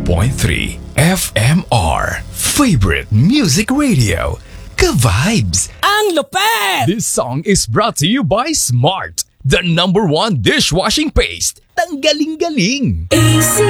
FMR Favorite Music Radio. Ka-vibes! Ang lupet! This song is brought to you by Smart, the #1 dishwashing paste. Tanggaling-galing!